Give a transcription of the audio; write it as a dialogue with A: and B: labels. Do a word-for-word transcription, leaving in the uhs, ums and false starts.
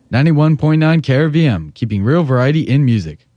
A: ninety-one point nine K R V M, keeping real variety in music.